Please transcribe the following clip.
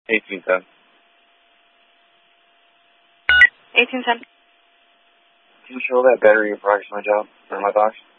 1810. 1810. Can you show that battery approximate job for my box?